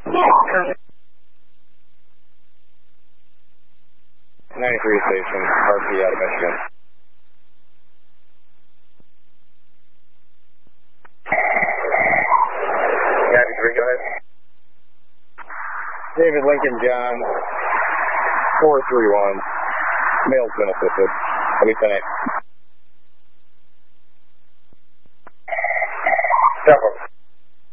93 station, RP out of Michigan. Yeah, 93, go ahead. David Lincoln John, 431. Male's been assisted. I'll be 10-8.